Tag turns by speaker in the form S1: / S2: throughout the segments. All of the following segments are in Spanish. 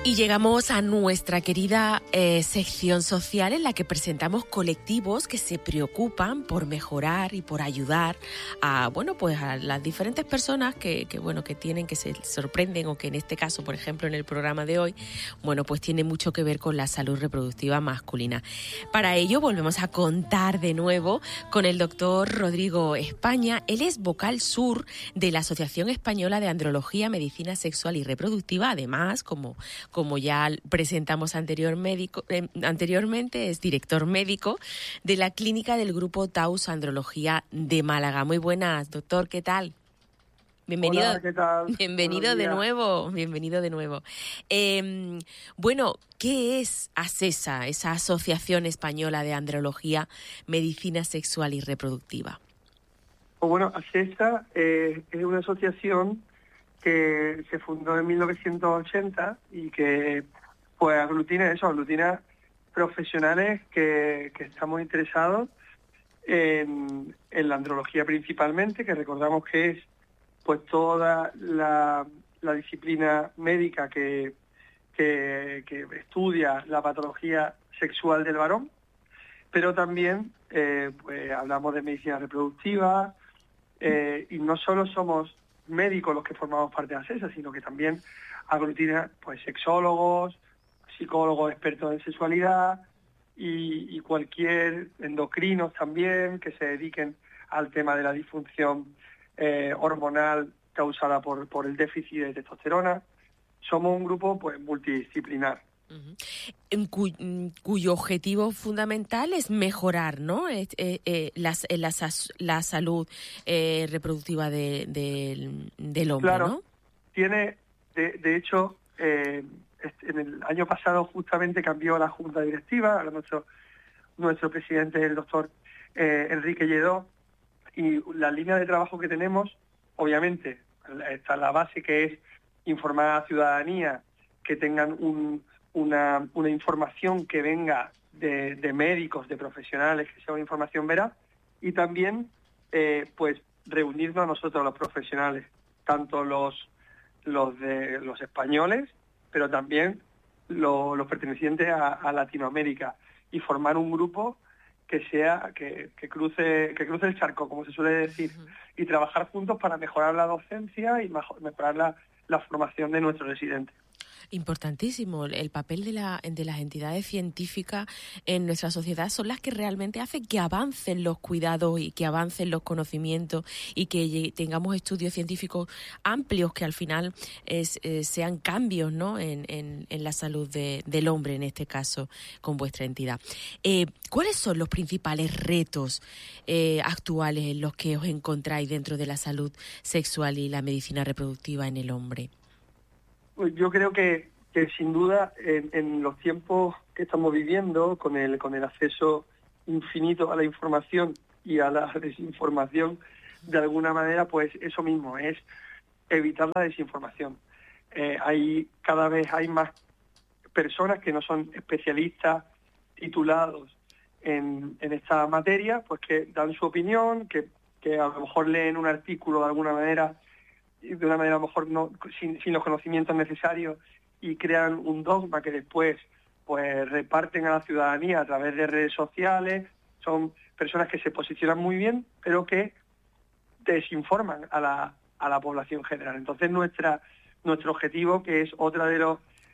S1: Y llegamos a nuestra querida sección social en la que presentamos colectivos que se preocupan por mejorar y por ayudar a, bueno, pues a las diferentes personas que tienen, que se sorprenden, o que en este caso, por ejemplo, en el programa de hoy, bueno, pues tiene mucho que ver con la salud reproductiva masculina. Para ello volvemos a contar de nuevo con el doctor Rodrigo España. Él es vocal sur de la Asociación Española de Andrología, Medicina Sexual y Reproductiva. Además, como ya presentamos anteriormente, es director médico de la clínica del Grupo Taus Andrología de Málaga. Muy buenas, doctor, ¿qué tal? Bienvenido.
S2: Hola, ¿qué tal?
S1: Bienvenido de nuevo. Bueno, ¿qué es ASESA, esa Asociación Española de Andrología, Medicina Sexual y Reproductiva?
S2: Pues bueno, ASESA es una asociación que se fundó en 1980 y que pues aglutina profesionales que estamos interesados en la andrología principalmente, que recordamos que es pues toda la disciplina médica que estudia la patología sexual del varón, pero también pues hablamos de medicina reproductiva, y no solo somos médicos los que formamos parte de ASESA, sino que también aglutina pues sexólogos, psicólogos expertos en sexualidad y cualquier endocrinos también que se dediquen al tema de la disfunción hormonal causada por el déficit de testosterona. Somos un grupo pues multidisciplinar.
S1: Cuyo objetivo fundamental es mejorar, ¿no? La salud reproductiva del hombre,
S2: claro,
S1: ¿no?
S2: Tiene, de hecho, en el año pasado justamente cambió la junta directiva. Ahora nuestro presidente es el doctor Enrique Lledó, y la línea de trabajo que tenemos, obviamente, está la base, que es informar a la ciudadanía, que tengan una información que venga de médicos, de profesionales, que sea una información veraz, y también pues reunirnos a nosotros los profesionales, tanto los españoles, pero también los pertenecientes a Latinoamérica, y formar un grupo que cruce el charco, como se suele decir, y trabajar juntos para mejorar la docencia y mejorar la formación de nuestros residentes.
S1: Importantísimo. El papel de las entidades científicas en nuestra sociedad son las que realmente hacen que avancen los cuidados y que avancen los conocimientos, y que tengamos estudios científicos amplios que al final sean cambios, ¿no? en la salud del hombre, en este caso, con vuestra entidad. ¿Cuáles son los principales retos actuales en los que os encontráis dentro de la salud sexual y la medicina reproductiva en el hombre?
S2: Pues yo creo que sin duda en los tiempos que estamos viviendo, con el acceso infinito a la información y a la desinformación, de alguna manera, pues eso mismo, es evitar la desinformación. Cada vez hay más personas que no son especialistas titulados en esta materia, pues que dan su opinión, que a lo mejor leen un artículo de una manera a lo mejor no, sin los conocimientos necesarios, y crean un dogma que después pues reparten a la ciudadanía a través de redes sociales. Son personas que se posicionan muy bien, pero que desinforman a la población general. Entonces nuestro objetivo, que es otra de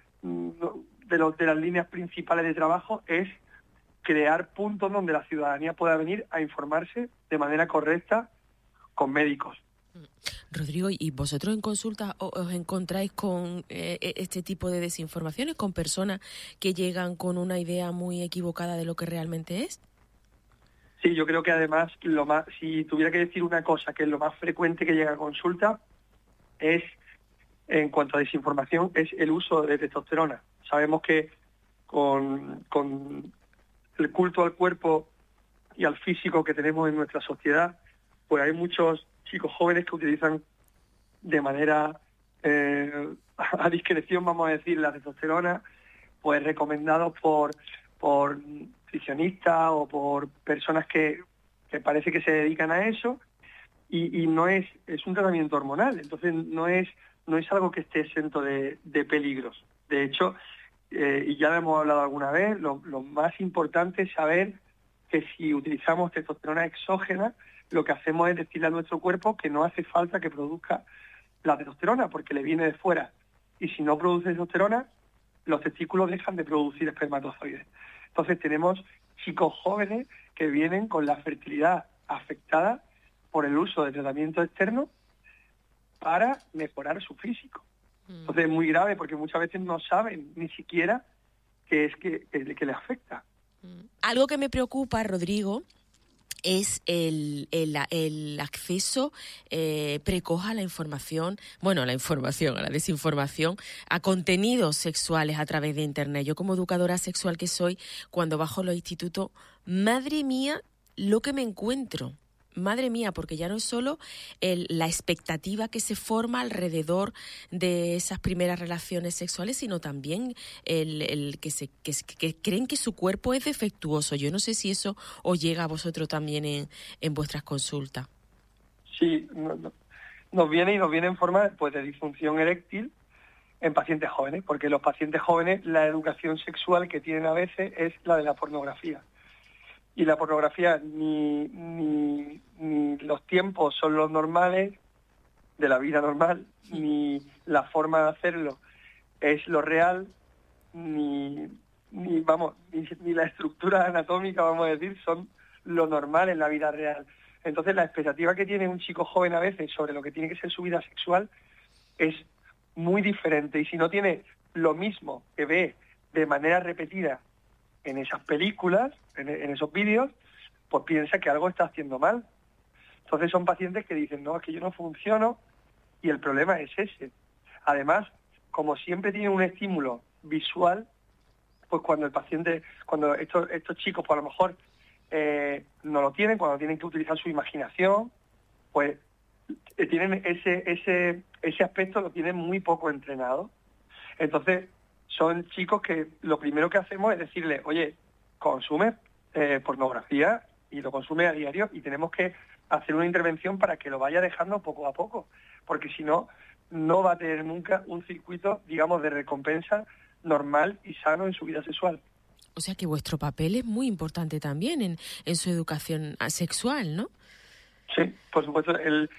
S2: las líneas principales de trabajo, es crear puntos donde la ciudadanía pueda venir a informarse de manera correcta con médicos.
S1: Rodrigo, ¿y vosotros en consulta os encontráis con este tipo de desinformaciones, con personas que llegan con una idea muy equivocada de lo que realmente es?
S2: Sí, yo creo que además, si tuviera que decir una cosa que es lo más frecuente que llega a consulta, es, en cuanto a desinformación, es el uso de testosterona. Sabemos que con el culto al cuerpo y al físico que tenemos en nuestra sociedad, pues hay muchos chicos jóvenes que utilizan de manera a discreción, vamos a decir, la testosterona, pues recomendados por nutricionistas o por personas que parece que se dedican a eso, y no es un tratamiento hormonal. Entonces no es algo que esté exento de peligros. De hecho, y ya lo hemos hablado alguna vez, lo más importante es saber que si utilizamos testosterona exógena, lo que hacemos es decirle a nuestro cuerpo que no hace falta que produzca la testosterona, porque le viene de fuera. Y si no produce testosterona, los testículos dejan de producir espermatozoides. Entonces tenemos chicos jóvenes que vienen con la fertilidad afectada por el uso de tratamiento externo para mejorar su físico. Entonces es muy grave porque muchas veces no saben ni siquiera qué es que les afecta.
S1: Algo que me preocupa, Rodrigo, es el acceso precoz a la información, a la desinformación, a contenidos sexuales a través de Internet. Yo como educadora sexual que soy, cuando bajo los institutos, madre mía, lo que me encuentro. Madre mía, porque ya no es solo la expectativa que se forma alrededor de esas primeras relaciones sexuales, sino también el que creen que su cuerpo es defectuoso. Yo no sé si eso os llega a vosotros también en vuestras consultas.
S2: Sí, nos viene en forma de disfunción eréctil en pacientes jóvenes, porque los pacientes jóvenes la educación sexual que tienen a veces es la de la pornografía. Y la pornografía ni los tiempos son los normales de la vida normal, ni la forma de hacerlo es lo real, ni la estructura anatómica, vamos a decir, son lo normal en la vida real. Entonces la expectativa que tiene un chico joven a veces sobre lo que tiene que ser su vida sexual es muy diferente, y si no tiene lo mismo que ve de manera repetida en esas películas, en esos vídeos, pues piensa que algo está haciendo mal. Entonces son pacientes que dicen, no, es que yo no funciono, y el problema es ese. Además, como siempre tienen un estímulo visual, pues cuando estos chicos, pues a lo mejor no lo tienen, cuando tienen que utilizar su imaginación, pues tienen ese aspecto, lo tienen muy poco entrenado. Entonces, son chicos que lo primero que hacemos es decirle, oye, consume pornografía y lo consume a diario, y tenemos que hacer una intervención para que lo vaya dejando poco a poco, porque si no, no va a tener nunca un circuito, digamos, de recompensa normal y sano en su vida sexual.
S1: O sea que vuestro papel es muy importante también en su educación sexual, ¿no?
S2: Sí, por supuesto.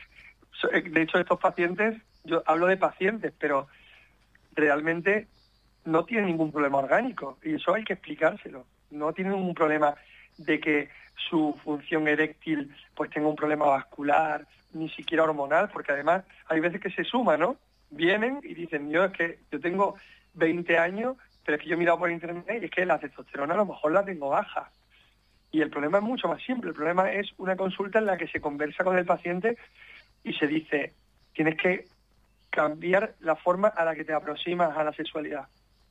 S2: De hecho, estos pacientes, yo hablo de pacientes, pero realmente no tienen ningún problema orgánico, y eso hay que explicárselo. No tienen ningún problema de que su función eréctil pues tenga un problema vascular, ni siquiera hormonal, porque además hay veces que se suma, ¿no? Vienen y dicen, yo tengo 20 años, pero es que yo he mirado por internet y es que la testosterona a lo mejor la tengo baja. Y el problema es mucho más simple. El problema es una consulta en la que se conversa con el paciente y se dice, tienes que cambiar la forma a la que te aproximas a la sexualidad.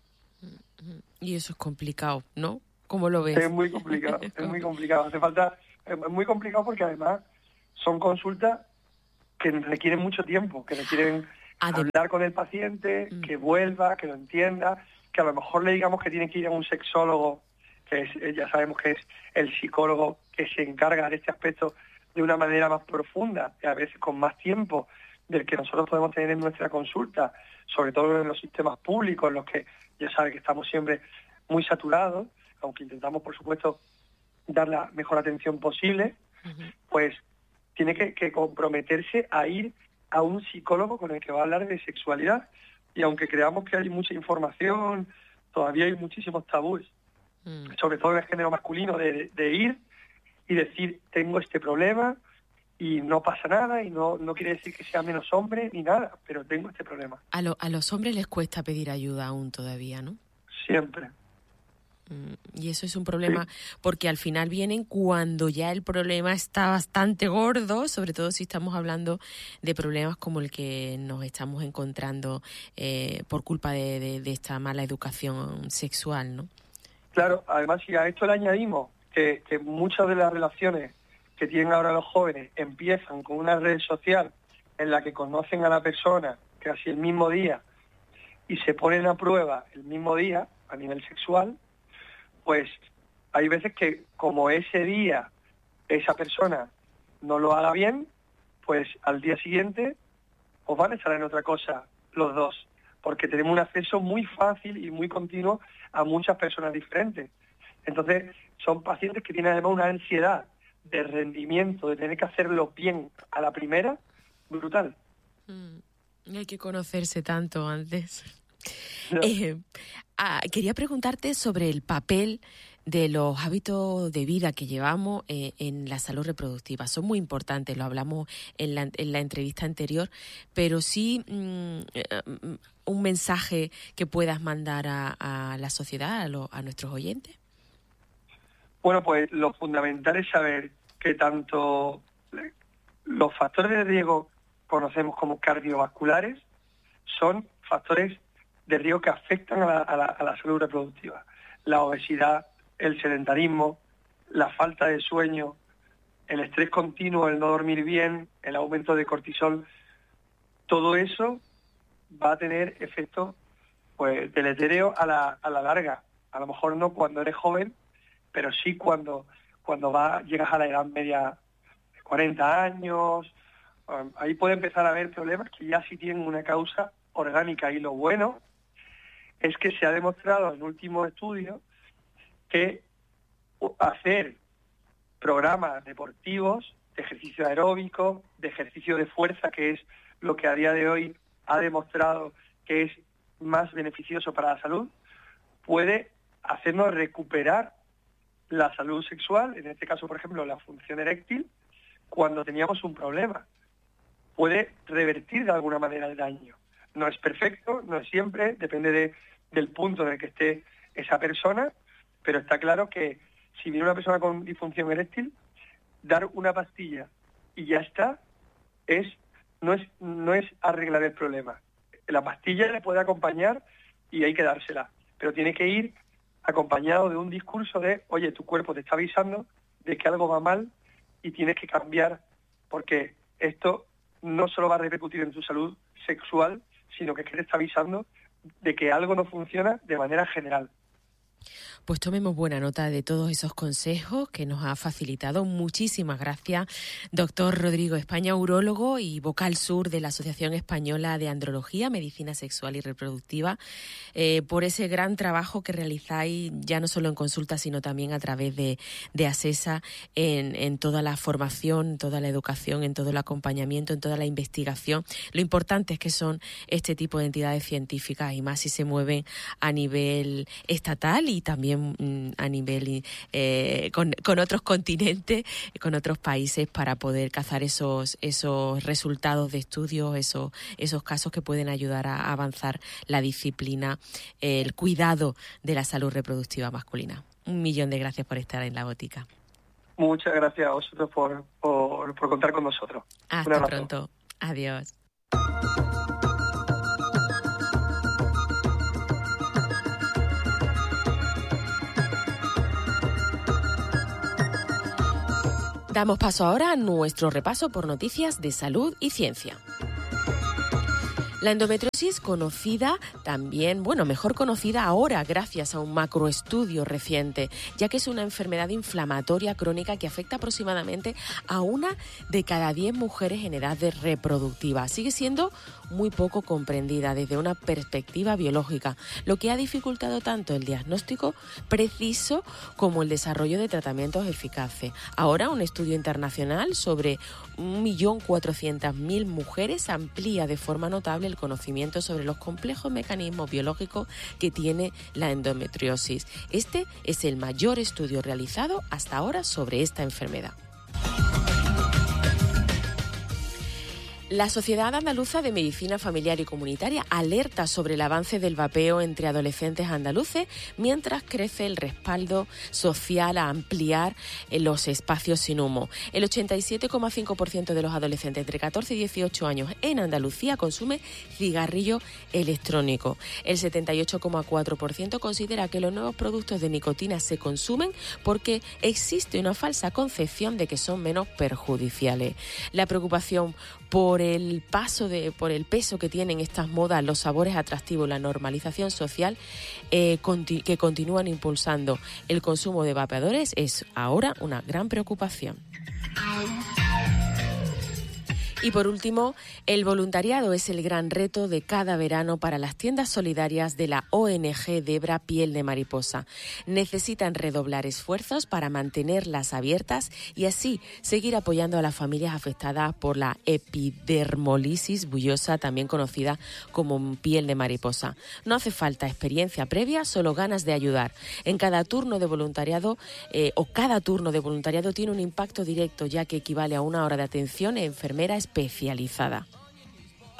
S1: Y eso es complicado, ¿no? ¿Cómo lo ves?
S2: Es muy complicado, es muy complicado. Es muy complicado porque además son consultas que requieren mucho tiempo, que requieren hablar con el paciente, que vuelva, que lo entienda, que a lo mejor le digamos que tiene que ir a un sexólogo, que ya sabemos que es el psicólogo que se encarga de este aspecto de una manera más profunda, y a veces con más tiempo del que nosotros podemos tener en nuestra consulta, sobre todo en los sistemas públicos, en los que ya sabe que estamos siempre muy saturados, aunque intentamos, por supuesto, dar la mejor atención posible, pues tiene que comprometerse a ir a un psicólogo con el que va a hablar de sexualidad. Y aunque creamos que hay mucha información, todavía hay muchísimos tabúes, sobre todo en el género masculino, de ir y decir, tengo este problema, y no pasa nada, y no quiere decir que sea menos hombre ni nada, pero tengo este problema.
S1: A los hombres les cuesta pedir ayuda aún todavía, ¿no?
S2: Siempre.
S1: Y eso es un problema, sí, porque al final vienen cuando ya el problema está bastante gordo, sobre todo si estamos hablando de problemas como el que nos estamos encontrando por culpa de esta mala educación sexual, ¿no?
S2: Claro, además si a esto le añadimos que muchas de las relaciones que tienen ahora los jóvenes empiezan con una red social en la que conocen a la persona casi el mismo día y se ponen a prueba el mismo día a nivel sexual, pues hay veces que como ese día esa persona no lo haga bien, pues al día siguiente os van a estar en otra cosa los dos, porque tenemos un acceso muy fácil y muy continuo a muchas personas diferentes. Entonces, son pacientes que tienen además una ansiedad de rendimiento, de tener que hacerlo bien a la primera, brutal.
S1: Hay que conocerse tanto antes.
S2: No.
S1: Quería preguntarte sobre el papel de los hábitos de vida que llevamos en la salud reproductiva. Son muy importantes, lo hablamos en la entrevista anterior, pero sí un mensaje que puedas mandar a la sociedad, a nuestros oyentes.
S2: Bueno, pues lo fundamental es saber que tanto los factores de riesgo conocemos como cardiovasculares son factores de riesgo que afectan a la salud reproductiva. La obesidad, el sedentarismo, la falta de sueño, el estrés continuo, el no dormir bien, el aumento de cortisol, todo eso va a tener efectos pues deletéreos a la larga. A lo mejor no cuando eres joven, pero sí cuando llegas a la edad media, 40 años, ahí puede empezar a haber problemas que ya sí tienen una causa orgánica. Y lo bueno es que se ha demostrado en últimos estudios que hacer programas deportivos, de ejercicio aeróbico, de ejercicio de fuerza, que es lo que a día de hoy ha demostrado que es más beneficioso para la salud, puede hacernos recuperar la salud sexual, en este caso, por ejemplo, la función eréctil, cuando teníamos un problema. Puede revertir de alguna manera el daño. No es perfecto, no es siempre, depende del punto en el que esté esa persona, pero está claro que si viene una persona con disfunción eréctil, dar una pastilla y ya está, no es arreglar el problema. La pastilla le puede acompañar y hay que dársela, pero tiene que ir acompañado de un discurso de, oye, tu cuerpo te está avisando de que algo va mal y tienes que cambiar, porque esto no solo va a repercutir en tu salud sexual, sino que te está avisando de que algo no funciona de manera general.
S1: Pues tomemos buena nota de todos esos consejos que nos ha facilitado. Muchísimas gracias, doctor Rodrigo España, urólogo y vocal sur de la Asociación Española de Andrología, Medicina Sexual y Reproductiva, por ese gran trabajo que realizáis ya no solo en consulta, sino también a través de ASESA en toda la formación, toda la educación, en todo el acompañamiento, en toda la investigación. Lo importante es que son este tipo de entidades científicas y más si se mueven a nivel estatal y también a nivel con otros continentes, con otros países, para poder cazar esos resultados de estudios, esos casos que pueden ayudar a avanzar la disciplina, el cuidado de la salud reproductiva masculina. 1.000.000 de gracias por estar en La Botica.
S2: Muchas gracias a vosotros por contar con nosotros.
S1: Hasta pronto. Adiós. Damos paso ahora a nuestro repaso por noticias de salud y ciencia. La endometriosis, conocida también, mejor conocida ahora gracias a un macroestudio reciente, ya que es una enfermedad inflamatoria crónica que afecta aproximadamente a 1 de cada 10 mujeres en edad reproductiva. Sigue siendo muy poco comprendida desde una perspectiva biológica, lo que ha dificultado tanto el diagnóstico preciso como el desarrollo de tratamientos eficaces. Ahora, un estudio internacional sobre 1.400.000 mujeres amplía de forma notable el conocimiento sobre los complejos mecanismos biológicos que tiene la endometriosis. Este es el mayor estudio realizado hasta ahora sobre esta enfermedad. La Sociedad Andaluza de Medicina Familiar y Comunitaria alerta sobre el avance del vapeo entre adolescentes andaluces mientras crece el respaldo social a ampliar los espacios sin humo. El 87,5% de los adolescentes entre 14 y 18 años en Andalucía consume cigarrillo electrónico. El 78,4% considera que los nuevos productos de nicotina se consumen porque existe una falsa concepción de que son menos perjudiciales. La preocupación por el peso que tienen estas modas, los sabores atractivos, la normalización social que continúan impulsando el consumo de vapeadores es ahora una gran preocupación. Y por último, el voluntariado es el gran reto de cada verano para las tiendas solidarias de la ONG Debra Piel de Mariposa. Necesitan redoblar esfuerzos para mantenerlas abiertas y así seguir apoyando a las familias afectadas por la epidermolisis bullosa, también conocida como piel de mariposa. No hace falta experiencia previa, solo ganas de ayudar. En cada turno de voluntariado cada turno de voluntariado tiene un impacto directo, ya que equivale a una hora de atención enfermera especializada.